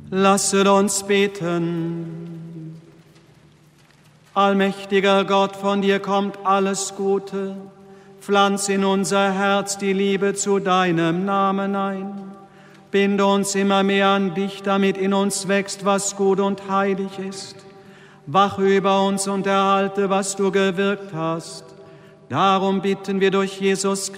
Lasset uns beten. Allmächtiger Gott, von dir kommt alles Gute. Pflanz in unser Herz die Liebe zu deinem Namen ein. Binde uns immer mehr an dich, damit in uns wächst, was gut und heilig ist. Wache über uns und erhalte, was du gewirkt hast. Darum bitten wir durch Jesus